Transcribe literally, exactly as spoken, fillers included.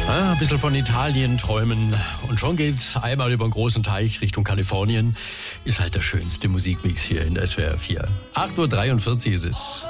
Ah, ein bisschen von Italien träumen und schon geht's einmal über den großen Teich Richtung Kalifornien. Ist halt der schönste Musikmix hier in S W R vier. acht Uhr dreiundvierzig ist es.